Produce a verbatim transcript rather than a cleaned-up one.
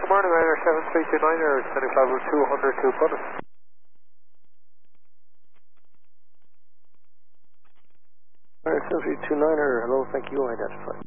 Good morning, Ryder seven three two nine or twenty-five oh two, one oh two, Putnam. Ryder seven three two nine er, hello, thank you, identified.